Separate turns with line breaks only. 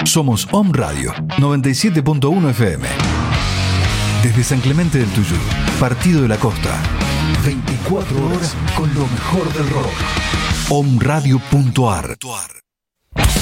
Somos Om Radio 97.1 FM. Desde San Clemente del Tuyú, Partido de la Costa. 24 horas con lo mejor del rock. Omradio.ar